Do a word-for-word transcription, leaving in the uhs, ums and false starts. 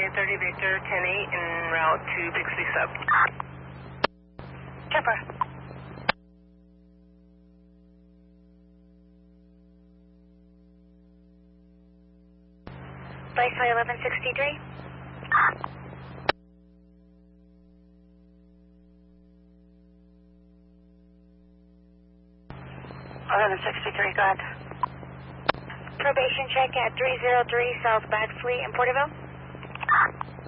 thirty Victor, ten eight, en route to Bixby Sub. Chopper. Blytheway eleven sixty-three. eleven sixty-three, go ahead. Probation check at three zero three South Back Fleet in Porterville.